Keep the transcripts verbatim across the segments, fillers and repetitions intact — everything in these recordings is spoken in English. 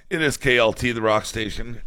It is K L T, the rock station.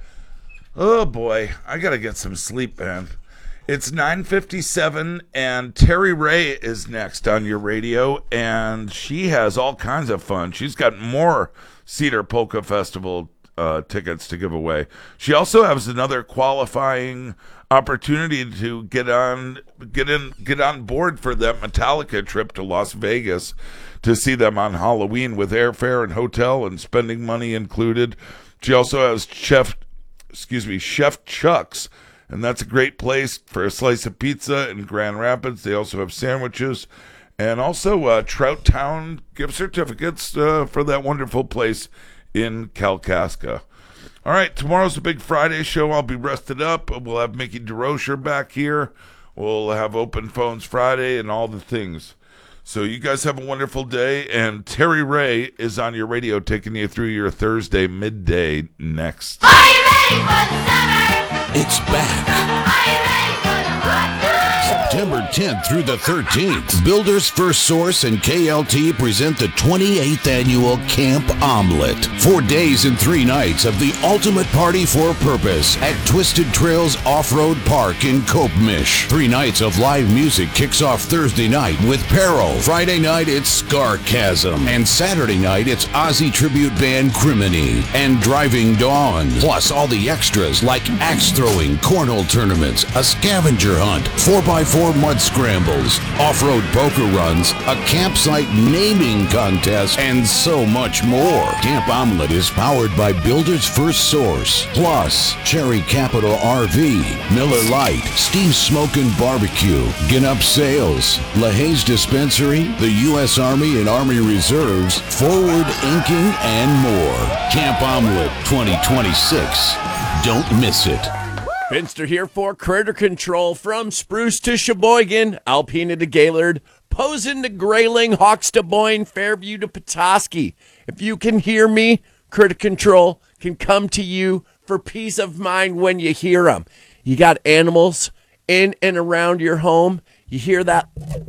Oh boy, I gotta get some sleep, man. It's nine fifty-seven, and Terry Ray is next on your radio, and she has all kinds of fun. She's got more Cedar Polka Festival uh, tickets to give away. She also has another qualifying opportunity to get on, get in, get on board for that Metallica trip to Las Vegas to see them on Halloween with airfare and hotel and spending money included. She also has Chef, excuse me, Chef Chuck's. And that's a great place for a slice of pizza in Grand Rapids. They also have sandwiches and also uh, Trout Town gift certificates uh, for that wonderful place in Kalkaska. All right, tomorrow's a big Friday show. I'll be rested up. We'll have Mickey DeRocher back here. We'll have Open Phones Friday and all the things. So you guys have a wonderful day. And Terry Ray is on your radio taking you through your Thursday midday next. Are you ready for the summer? It's back. Are you ready for the hot summer? September tenth through the thirteenth, Builders First Source and K L T present the twenty-eighth annual Camp Omelet. Four days and three nights of the ultimate party for purpose at Twisted Trails Off-Road Park in Copemish. Three nights of live music kicks off Thursday night with Peril. Friday night, it's Scarchasm. And Saturday night, it's Aussie tribute band Criminy and Driving Dawn. Plus all the extras like axe throwing, cornhole tournaments, a scavenger hunt, four by four mud scrambles, off-road poker runs, a campsite naming contest, and so much more. Camp Omelet is powered by Builders First Source, plus Cherry Capital R V, Miller Lite, Steve's Smokin' Barbecue, Ginup Sales, LaHaye's Dispensary, the U S Army and Army Reserves, Forward Inking, and more. Camp Omelet twenty twenty-six. Don't miss it. Finster here for Critter Control. From Spruce to Sheboygan, Alpena to Gaylord, Posen to Grayling, Hawks to Boyne, Fairview to Petoskey. If you can hear me, Critter Control can come to you for peace of mind when you hear them. You got animals in and around your home. You hear that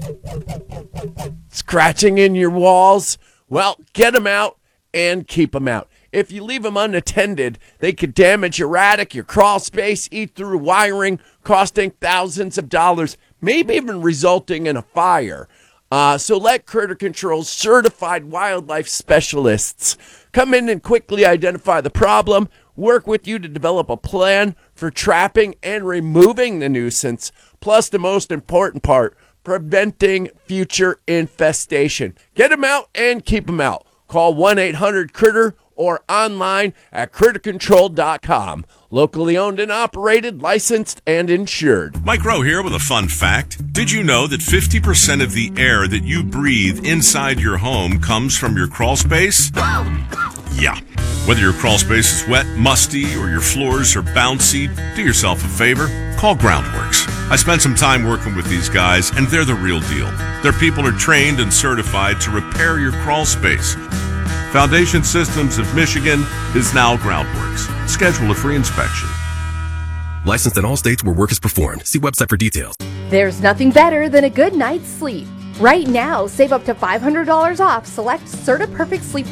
scratching in your walls? Well, get them out and keep them out. If you leave them unattended, they could damage your attic, your crawl space, eat through wiring, costing thousands of dollars, maybe even resulting in a fire. Uh, so let Critter Control's certified wildlife specialists come in and quickly identify the problem, work with you to develop a plan for trapping and removing the nuisance, plus the most important part, preventing future infestation. Get them out and keep them out. Call one eight hundred critter or online at critter control dot com. Locally owned and operated, licensed, and insured. Mike Rowe here with a fun fact. Did you know that fifty percent of the air that you breathe inside your home comes from your crawl space? Yeah. Whether your crawl space is wet, musty, or your floors are bouncy, do yourself a favor. Call Groundworks. I spent some time working with these guys, and they're the real deal. Their people are trained and certified to repair your crawl space. Foundation Systems of Michigan is now Groundworks. Schedule a free inspection. Licensed in all states where work is performed. See website for details. There's nothing better than a good night's sleep. Right now, save up to five hundred dollars off select Certa Perfect Sleep